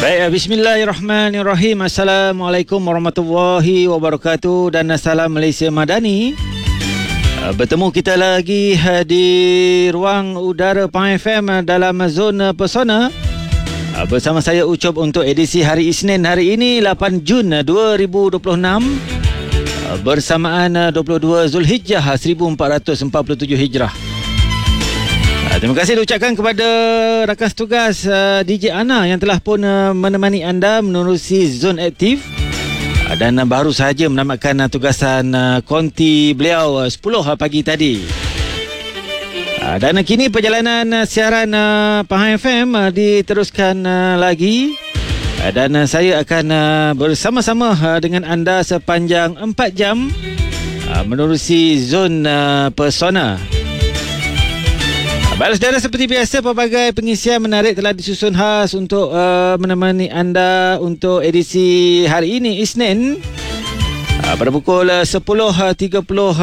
Baik, bismillahirrahmanirrahim. Assalamualaikum warahmatullahi wabarakatuh dan salam Malaysia Madani. Bertemu kita lagi di ruang udara Pahang FM dalam zona Pesona. Bersama saya Ucup untuk edisi hari Isnin hari ini 8 Jun 2026 bersamaan 22 Zulhijjah 1447 Hijrah. Terima kasih diucapkan kepada rakan setugas DJ Ana yang telah pun menemani anda menerusi zon aktif dan baru sahaja menamatkan tugasan konti beliau 10 pagi tadi. Dan kini perjalanan siaran Pahang FM diteruskan lagi dan saya akan bersama-sama dengan anda sepanjang 4 jam menerusi zon Pesona. Baiklah saudara, seperti biasa pelbagai pengisian menarik telah disusun khas untuk menemani anda untuk edisi hari ini Isnin pada pukul 10.30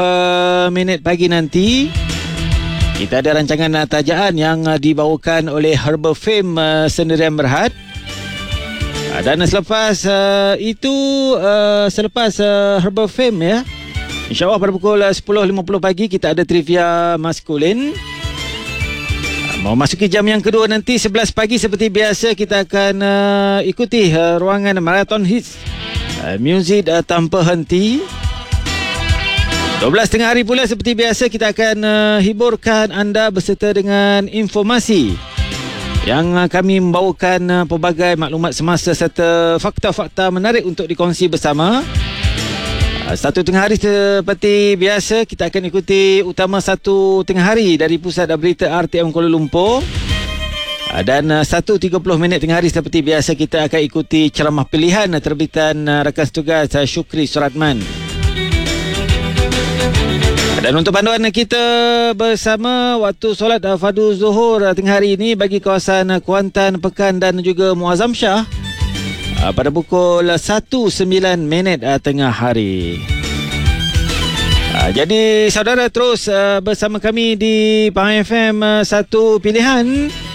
pagi nanti. Kita ada rancangan tajaan yang dibawakan oleh Herbal Fame Sendirian Berhad. Dan selepas itu selepas Herbal Fame ya, InsyaAllah pada pukul 10.50 pagi kita ada trivia maskulin. Memasuki jam yang kedua nanti 11 pagi seperti biasa kita akan ikuti ruangan Marathon Hits Muzik tanpa henti. 12 tengah hari pula seperti biasa kita akan hiburkan anda beserta dengan informasi yang kami membawakan pelbagai maklumat semasa serta fakta-fakta menarik untuk dikongsi bersama. Satu tengah hari seperti biasa kita akan ikuti utama satu tengah hari dari Pusat Berita RTM Kuala Lumpur. Dan 1.30 tengah hari seperti biasa kita akan ikuti ceramah pilihan terbitan rakan setugas Syukri Suratman. Dan untuk panduan kita bersama waktu solat Fardu Zuhur tengah hari ini bagi kawasan Kuantan, Pekan dan juga Muazzam Shah pada pukul 1.09 tengah hari. Jadi saudara terus bersama kami di Pahang FM Satu Pilihan.